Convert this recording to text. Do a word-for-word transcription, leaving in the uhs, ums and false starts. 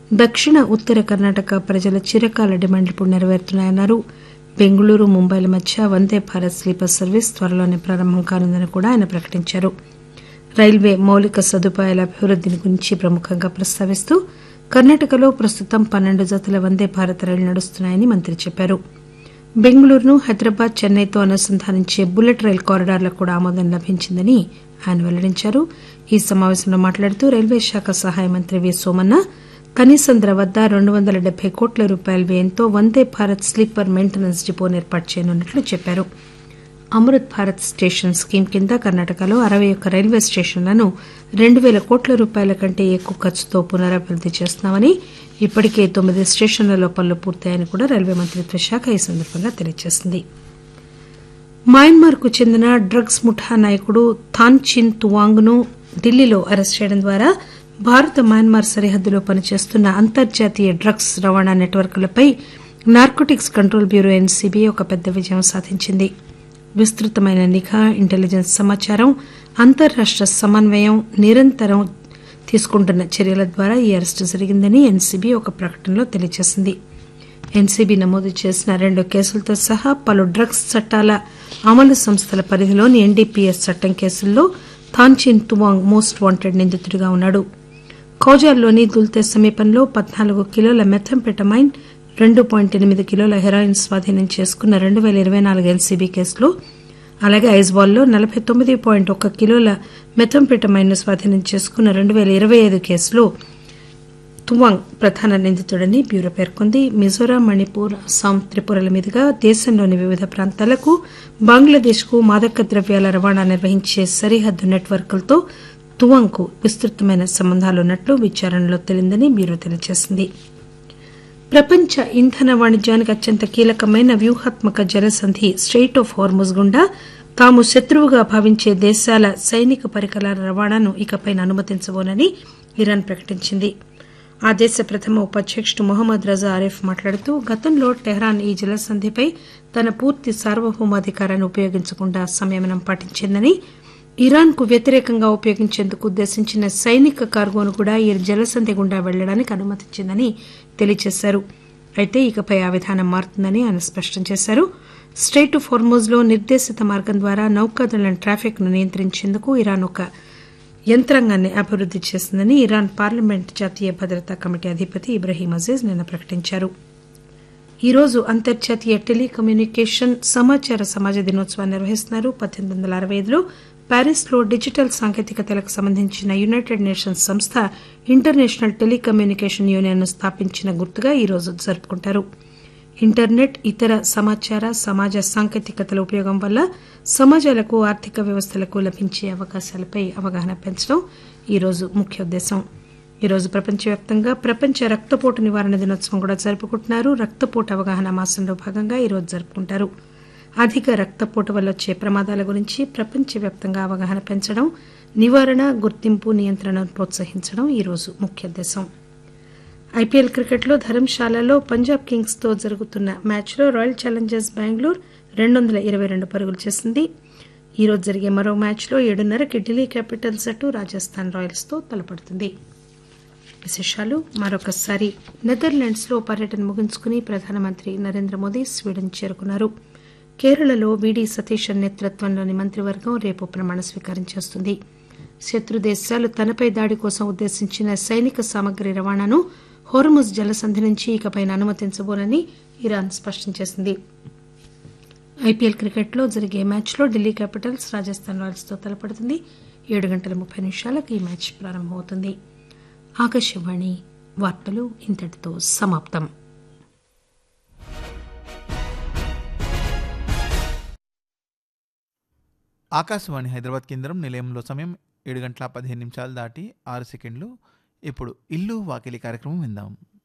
దక్షిణ ఉత్తర కర్ణాటక ప్రజల చిరకాల డిమాండ్లు ఇప్పుడు నెరవేరుతున్నాయన్నారు. బెంగళూరు ముంబైల మధ్య వందే భారత్ స్లీపర్ సర్వీస్ త్వరలోనే ప్రారంభం కానుందని కూడా ఆయన ప్రకటించారు. రైల్వే మౌలిక సదుపాయాల అభివృద్దిని గురించి ప్రముఖంగా ప్రస్తావిస్తూ కర్ణాటకలో ప్రస్తుతం పన్నెండు జతల వందే భారత్ రైళ్లు నడుస్తున్నాయని మంత్రి చెప్పారు. బెంగళూరును హైదరాబాద్ చెన్నైతో అనుసంధానించే బుల్లెట్ రైలు కారిడార్లకు కూడా ఆమోదం లభించిందని ఆయన వెల్లడించారు. ఈ సమావేశంలో మాట్లాడుతూ రైల్వే శాఖ సహాయ మంత్రి వి సోమన్న కనీసం ధర వద్ద రెండు వందల డెబ్బై కోట్ల రూపాయల వ్యయంతో వందే భారత్ స్లీపర్ మెయింటెనెన్స్ డిపోను ఏర్పాటు చేయనున్నట్లు చెప్పారు. అమృత్ భారత్ స్టేషన్ స్కీమ్ కింద కర్ణాటకలో అరవై ఒక్క రైల్వే స్టేషన్లను రెండు పేల కోట్ల రూపాయల కంటే ఎక్కువ ఖర్చుతో పునరభివృద్ది చేస్తున్నామని, ఇప్పటికే తొమ్మిది స్టేషన్లలో పనులు పూర్తయ్యాయని కూడా రైల్వే మంత్రిత్వ శాఖ ఈ సందర్భంగా తెలియజేసింది. మయన్మార్ కు చెందిన డ్రగ్స్ ముఠా నాయకుడు థాన్ చిన్ తువాంగ్ ను ఢిల్లీలో అరెస్టు చేయడం ద్వారా భారత మయన్మార్ సరిహద్దులో పనిచేస్తున్న అంతర్జాతీయ డ్రగ్స్ రవాణా నెట్వర్క్లపై నార్కోటిక్స్ కంట్రోల్ బ్యూరో ఎన్సీబీ ఒక పెద్ద విజయం సాధించింది. విస్తృతమైన నిఘా, ఇంటెలిజెన్స్ సమాచారం, అంతర్రాష్ట సమన్వయం, నిరంతరం తీసుకుంటున్న చర్యల ద్వారా ఈ అరెస్టు జరిగిందని ఎన్సీబీ ఒక ప్రకటనలో తెలియజేసింది. ఎన్సీబీ నమోదు చేసిన రెండు కేసులతో సహా పలు డ్రగ్స్ చట్టాల అమలు సంస్థల పరిధిలోని ఎన్డీపీఎస్ చట్టం కేసుల్లో థాన్చిన్ తువాంగ్ మోస్ట్ వాంటెడ్ నిందితుడిగా ఉన్నాడు. ఖౌజాల్లోని దుల్తే సమీపంలో పద్నాలుగు కిలోల మెథంపెటమైన్, రెండు పాయింట్ ఎనిమిది కిలోల హెరాయిన్ స్వాధీనం చేసుకున్న రెండు పేల ఇరవై నాలుగు ఎన్సీబీ కేసులో, అలాగే ఐజ్వాల్లో నలబై తొమ్మిది పాయింట్ ఒక్క కిలోల మెథంపెటమైన్ ను స్వాధీనం చేసుకున్న రెండు పేల ఇరవై ఐదు కేసులో తువాంగ్ ప్రధాన నిందితుడని బ్యూరో పేర్కొంది. మిజోరాం, మణిపూర్, అస్సాం, త్రిపురల మీదుగా దేశంలోని వివిధ ప్రాంతాలకు, బంగ్లాదేశ్ కు మాదక ద్రవ్యాల రవాణా నిర్వహించే సరిహద్దు నెట్వర్క్లతో తువాంగ్ కు విస్తృతమైన సంబంధాలున్నట్లు విచారణలో తేలిందని బ్యూరో తెలియజేసింది. ప్రపంచ ఇంధన వాణిజ్యానికి అత్యంత కీలకమైన వ్యూహాత్మక జలసంధి స్టెయిట్ ఆఫ్ హార్ముజ్ గుండా తాము శత్రువుగా భావించే దేశాల సైనిక పరికరాల రవాణాను ఇకపై అనుమతించబోనని ఇరాన్ ప్రకటించింది. ఆ దేశ ప్రథమ ఉపాధ్యకుడు మొహమ్మద్ రజా ఆరిఫ్ మాట్లాడుతూ గతంలో టెహ్రాన్ ఈ జలసంధిపై తన పూర్తి సార్వభౌమాధికారాన్ని ఉపయోగించకుండా సంయమనం పాటించిందని, ఇరాన్ కు వ్యతిరేకంగా ఉపయోగించేందుకు ఉద్దేశించిన సైనిక కార్గోను కూడా ఈ జలసంధి గుండా వెళ్లడానికి అనుమతించిందని తెలియజేశారు. అయితే ఇకపై ఆ విధానం మారుతుందని ఆయన స్పష్టం చేశారు. స్టెయిట్ ఆఫ్ హార్ముజ్ లో నిర్దేశిత మార్గం ద్వారా నౌకాదళం ట్రాఫిక్ ను నియంత్రించేందుకు ఇరాన్ ఒక యంత్రాంగాన్ని అభివృద్ది చేసిందని ఇరాన్ పార్లమెంట్ జాతీయ భద్రతా కమిటీ అధిపతి ఇబ్రహీం అజీజ్ నిన్న ప్రకటించారు. ఈ రోజు అంతర్జాతీయ టెలికమ్యూనికేషన్ సమాచార సమాజ దినోత్సవాన్ని నిర్వహిస్తున్నారు. పద్దెనిమిది వందల అరవై ఐదులో ప్యారిస్ లో డిజిటల్ సాంకేతికతలకు సంబంధించిన యునైటెడ్ నేషన్స్ సంస్థ ఇంటర్నేషనల్ టెలికమ్యూనికేషన్ యూనియన్ ను స్థాపించిన గుర్తుగా ఈ రోజు జరుపుకుంటారు. ఇంటర్నెట్, ఇతర సమాచార సమాజ సాంకేతికతల ఉపయోగం వల్ల సమాజాలకు, ఆర్థిక వ్యవస్థలకు లభించే అవకాశాలపై అవగాహన పెంచడం ఈ రోజు ముఖ్య ఉద్దేశం. ఈ రోజు ప్రపంచవ్యాప్తంగా ప్రపంచ రక్తపోటు నివారణ దినోత్సవం కూడా జరుపుకుంటున్నారు. రక్తపోటు అవగాహన మాసంలో భాగంగా ఈ రోజు జరుపుకుంటారు. అధిక రక్తపోటు వల్ల వచ్చే ప్రమాదాల గురించి ప్రపంచవ్యాప్తంగా అవగాహన పెంచడం, నివారణ, గుర్తింపు, నియంత్రణను ప్రోత్సహించడం ఈ రోజు ముఖ్య ఉద్దేశం. ఐపీఎల్ క్రికెట్లో ధర్మశాలలో పంజాబ్ కింగ్స్ తో జరుగుతున్న మ్యాచ్లో రాయల్ ఛాలెంజర్స్ బెంగళూరు రెండు వందల ఇరవై రెండు పరుగులు చేసింది. ఈ రోజు జరిగే మరో మ్యాచ్లో ఏడున్నరకి ఢిల్లీ క్యాపిటల్స్ జట్టు రాజస్థాన్ రాయల్స్ తో తలపడుతుంది. విశేషాలు మరొకసారి. నెదర్లాండ్స్ లో పర్యటన ముగించుకుని ప్రధానమంత్రి నరేంద్ర మోదీ స్వీడన్ చేరుకున్నారు. కేరళలో వీడీ సతీశన్ నేతృత్వంలోని మంత్రివర్గం రేపు ప్రమాణ స్వీకారం చేస్తుంది. శత్రు దేశాలు తనపై దాడి కోసం ఉద్దేశించిన సైనిక సామగ్రి రవాణాను హోర్ముజ్ జలసంధి నుంచి ఇకపై అనుమతించబోనని ఇరాన్ స్పష్టం చేసింది. ఐపీఎల్ క్రికెట్లో జరిగే మ్యాచ్లో ఢిల్లీ క్యాపిటల్స్ రాజస్థాన్ రాయల్స్ తో తలపడుతుంది. ఏడు గంటల ముప్పై నిమిషాలకు ఈ మ్యాచ్ ప్రారంభమవుతుంది. ఆకాశవాణి వార్తలు ఇంతటితో సమాప్తం. ఆకాశవాణి హైదరాబాద్ కేంద్రం నిలయంలో సమయం ఏడు గంటల పదిహేను నిమిషాలు దాటి ఆరు సెకండ్లు. ఇప్పుడు ఇల్లు వాకిలి కార్యక్రమం విందాం.